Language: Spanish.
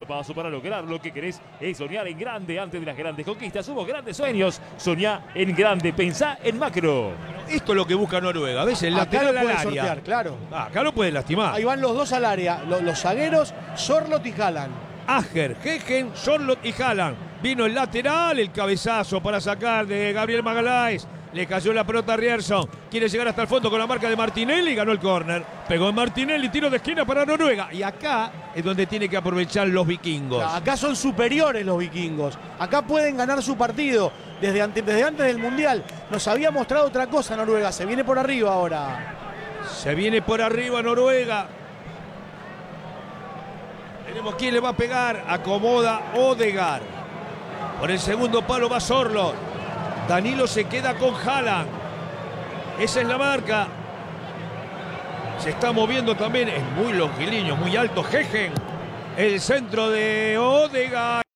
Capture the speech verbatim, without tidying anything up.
paso para lograr lo que querés es soñar en grande antes de las grandes conquistas. Somos grandes sueños. Soñá en grande. Pensá en macro. Esto es lo que busca Noruega. ¿Ves? El Acá lateral lo al puede área. sortear, claro. Ah, acá lo puede lastimar. Ahí van los dos al área. Los, los zagueros, Sorloth y Haaland. Ager, Gegen, Sorloth y Haaland. Vino el lateral, el cabezazo para sacar de Gabriel Magalhães. Le cayó la pelota a Rierson. Quiere llegar hasta el fondo con la marca de Martinelli. Ganó el córner. Pegó en Martinelli, tiro de esquina para Noruega. Y acá es donde tiene que aprovechar los vikingos. Acá son superiores los vikingos. Acá pueden ganar su partido. Desde antes, desde antes del Mundial nos había mostrado otra cosa Noruega. Se viene por arriba ahora. Se viene por arriba Noruega. Tenemos quién le va a pegar. Acomoda Odegaard. Por el segundo palo va Sorloth. Danilo se queda con Haaland. Esa es la marca. Se está moviendo también. Es muy longilíneo, muy alto. Gegen. El centro de Odegaard.